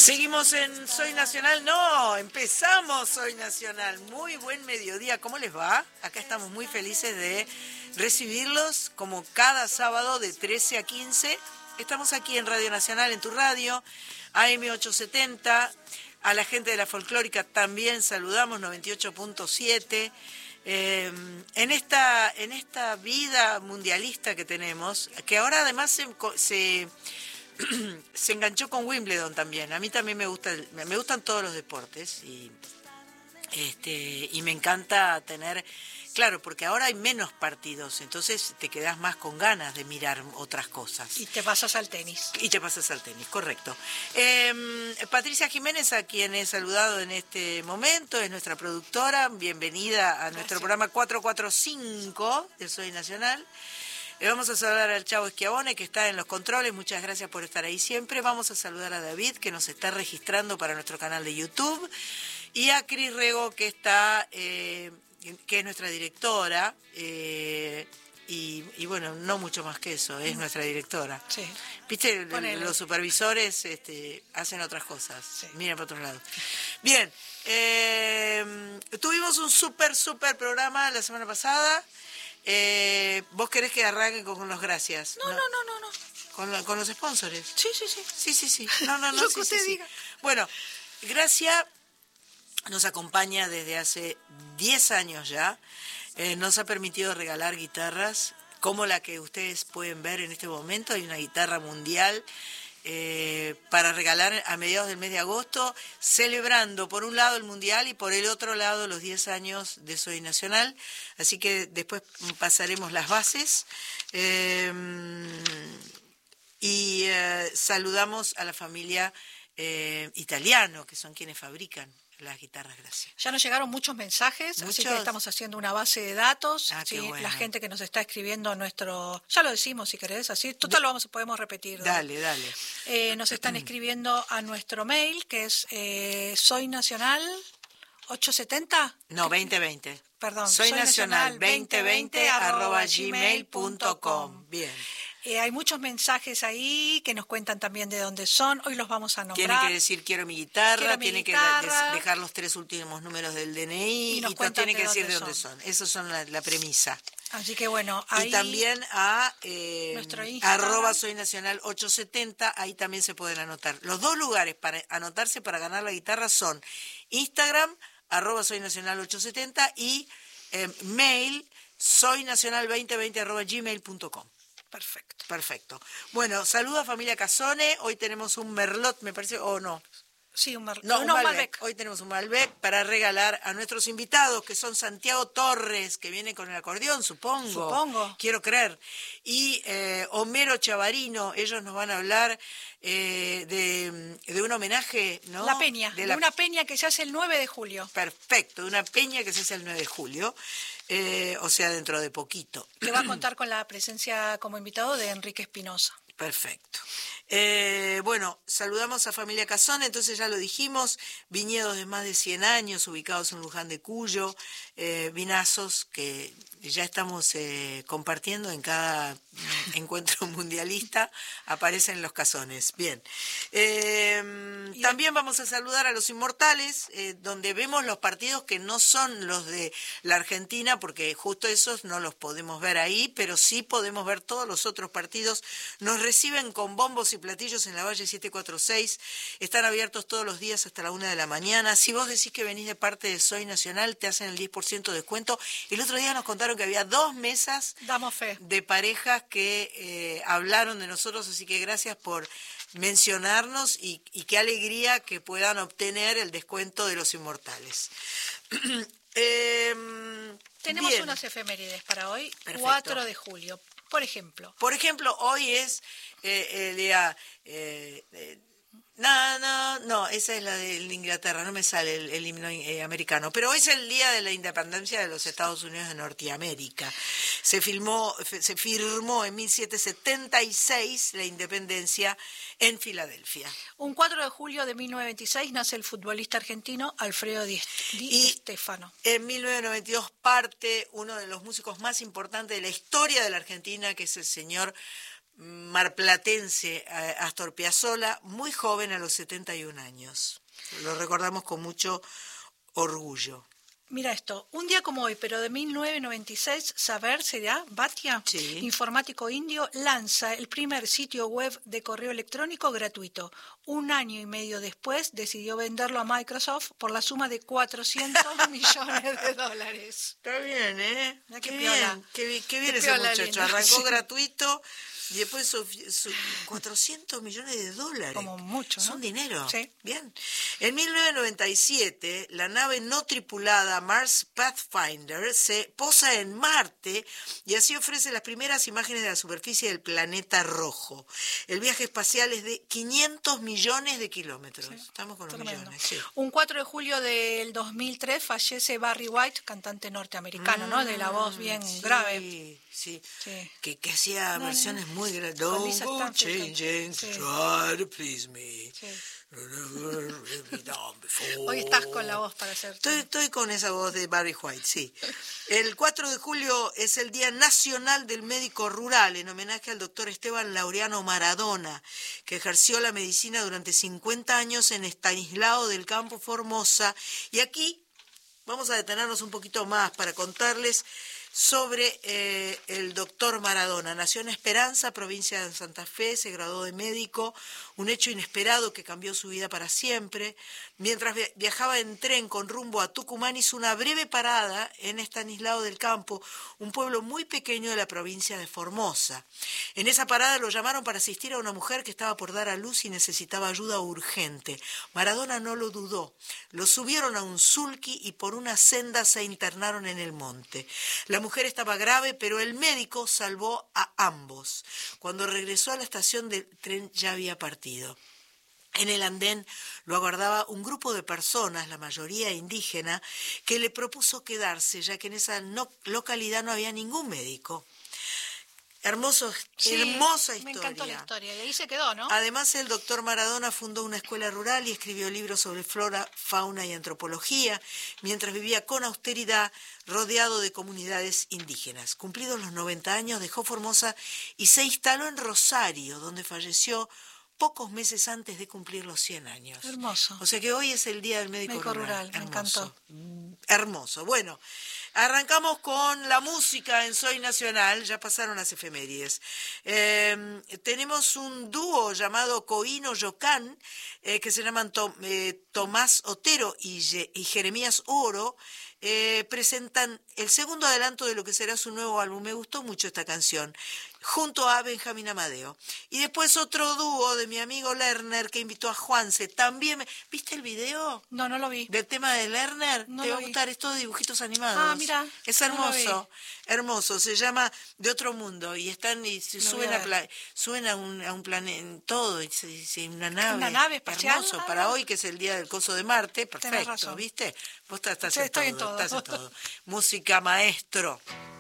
Seguimos en Soy Nacional, no, empezamos Soy Nacional. Muy buen mediodía, ¿cómo les va? Acá estamos muy felices de recibirlos como cada sábado de 13 a 15. Estamos aquí en Radio Nacional, en tu radio, AM870. A la gente de la folclórica también saludamos, 98.7. En esta vida mundialista que tenemos, que ahora además se enganchó con Wimbledon también. A mí también me gustan todos los deportes y me encanta tener, claro, porque ahora hay menos partidos, entonces te quedás más con ganas de mirar otras cosas. Y te pasas al tenis. Correcto. Patricia Jiménez, a quien he saludado en este momento, es nuestra productora. Bienvenida a nuestro programa 445 de Soy Nacional. Vamos a saludar al Chavo Schiavone, que está en los controles. Muchas gracias por estar ahí siempre. Vamos a saludar a David, que nos está registrando para nuestro canal de YouTube. Y a Cris Rego, que está, que es nuestra directora. Y bueno, no mucho más que eso, es nuestra directora. Sí. ¿Viste? Ponele. Los supervisores hacen otras cosas. Sí. Miren para otros lados. Bien. Tuvimos un súper programa la semana pasada. ¿Vos querés que arranque con los gracias? No. ¿Con los sponsors? Sí. No. Lo que usted diga. Bueno, Gracia nos acompaña desde hace 10 años ya. Nos ha permitido regalar guitarras como la que ustedes pueden ver en este momento. Hay una guitarra mundial para regalar a mediados del mes de agosto, celebrando por un lado el Mundial y por el otro lado los 10 años de Soy Nacional. Así que después pasaremos las bases. Saludamos a la familia Italiano, que son quienes fabrican las guitarras Gracia. Ya nos llegaron muchos mensajes, así que estamos haciendo una base de datos. Ah, sí, bueno. La gente que nos está escribiendo ya lo decimos si querés, así. Total podemos repetir. Dale. Nos están escribiendo a nuestro mail, que es soynacional 870. No, 2020. Perdón. soynacional2020@gmail.com. Bien. Hay muchos mensajes ahí que nos cuentan también de dónde son. Hoy los vamos a nombrar. Tienen que decir quiero mi guitarra, tienen que dejar los 3 últimos números del DNI y tienen que decir de dónde son. Esos son la premisa. Así que bueno, ahí... Y también a nuestro Instagram. @soynacional870, ahí también se pueden anotar. Los dos lugares para anotarse para ganar la guitarra son Instagram, @soynacional870 y mail soynacional2020@gmail.com. Perfecto. Bueno, saluda a familia Casone. Hoy tenemos un Merlot, me parece, o no. Sí, un Merlot. No, un Malbec. Hoy tenemos un Malbec para regalar a nuestros invitados, que son Santiago Torres, que viene con el acordeón, supongo. Quiero creer. Y Homero Chavarino. Ellos nos van a hablar de un homenaje, ¿no? La peña. De una peña que se hace el 9 de julio. Perfecto, de una peña que se hace el 9 de julio. O sea, dentro de poquito. Que va a contar con la presencia como invitado de Enrique Espinosa. Perfecto. Bueno, saludamos a familia Casone, entonces ya lo dijimos, viñedos de más de 100 años ubicados en Luján de Cuyo, vinazos que ya estamos compartiendo en cada encuentro mundialista, aparecen los Casones. Bien. También vamos a saludar a los Inmortales, donde vemos los partidos que no son los de la Argentina, porque justo esos no los podemos ver ahí, pero sí podemos ver todos los otros partidos. Nos reciben con bombos y platillos en la Valle 746, están abiertos todos los días hasta la 1 de la mañana. Si vos decís que venís de parte de Soy Nacional, te hacen el 10% de descuento. El otro día nos contaron que había 2 mesas Damos fe. de parejas que hablaron de nosotros, así que gracias por mencionarnos y qué alegría que puedan obtener el descuento de los Inmortales. Tenemos bien. unas efemérides para hoy. Perfecto. 4 de julio, por ejemplo. Hoy es el día... No, esa es la de Inglaterra, no me sale el himno americano, pero hoy es el día de la independencia de los Estados Unidos de Norteamérica. Se firmó en 1776 la independencia en Filadelfia. Un 4 de julio de 1926 nace el futbolista argentino Alfredo Di Stéfano. En 1992 parte uno de los músicos más importantes de la historia de la Argentina, que es el señor marplatense Astor Piazzolla, muy joven, a los 71 años. Lo recordamos con mucho orgullo. Mira esto, un día como hoy, pero de 1996, Saber será Bhatia, Sí. informático indio, lanza el primer sitio web de correo electrónico gratuito. Un año y medio después decidió venderlo a Microsoft por la suma de $400 millones. Está bien, ¿eh? Mirá Qué qué bien, piola. qué bien Qué ese piola, muchacho. lindo. Arrancó Sí. gratuito y después $400 millones. Como mucho, Es ¿no? un dinero. Sí. Bien. En 1997, la nave no tripulada Mars Pathfinder se posa en Marte y así ofrece las primeras imágenes de la superficie del planeta rojo. El viaje espacial es de 500 millones de kilómetros. Sí. Estamos con los Tremendo. millones. Sí. Un 4 de julio del 2003 fallece Barry White, cantante norteamericano, ¿no? De la voz bien Sí, grave. Sí. Sí. Que hacía No, versiones muy grandes. con Don't Lisa go Stanfield. changing to Sí. try to please me. Sí. Never let me down before. Hoy estás con la voz para hacer. Estoy con esa voz de Barry White, sí. El 4 de julio es el Día Nacional del Médico Rural, en homenaje al doctor Esteban Laureano Maradona, que ejerció la medicina durante 50 años en Estanislao del Campo, Formosa. Y aquí vamos a detenernos un poquito más para contarles sobre el doctor Maradona. Nació en Esperanza, provincia de Santa Fe, se graduó de médico, un hecho inesperado que cambió su vida para siempre. Mientras viajaba en tren con rumbo a Tucumán, hizo una breve parada en Estanislao del Campo, un pueblo muy pequeño de la provincia de Formosa. En esa parada lo llamaron para asistir a una mujer que estaba por dar a luz y necesitaba ayuda urgente. Maradona no lo dudó. Lo subieron a un sulky y por una senda se internaron en el monte. La mujer estaba grave, pero el médico salvó a ambos. Cuando regresó a la estación del tren ya había partido. En el andén lo aguardaba un grupo de personas, la mayoría indígena, que le propuso quedarse, ya que en esa localidad no había ningún médico. Hermosa historia. Me encantó la historia. Y ahí se quedó, ¿no? Además, el doctor Maradona fundó una escuela rural y escribió libros sobre flora, fauna y antropología, mientras vivía con austeridad rodeado de comunidades indígenas. Cumplidos los 90 años, dejó Formosa y se instaló en Rosario, donde falleció pocos meses antes de cumplir los 100 años. Hermoso. O sea que hoy es el Día del Médico Rural. Me encantó. Hermoso. Bueno, arrancamos con la música en Soy Nacional, ya pasaron las efemérides. Tenemos un dúo llamado Coino Yocán, que se llaman Tomás Otero y Jeremías Oro. Presentan el segundo adelanto de lo que será su nuevo álbum. Me gustó mucho esta canción, junto a Benjamín Amadeo. Y después otro dúo de mi amigo Lerner, que invitó a Juanse. También, ¿viste el video? No lo vi. Del tema de Lerner. No Te lo va a vi. gustar, es todo de dibujitos animados. Ah, mira. Es No lo hermoso, hermoso. Se llama De Otro Mundo. Y están y se Lo suben voy a ver. suben a un planeta, todo, y una nave. ¿Una nave espacial? Hermoso, para hoy que es el día del coso de Marte, Tenés perfecto, razón. ¿viste? Vos estás Sí, en estoy todo, en todo. estás en todo. Música, maestro.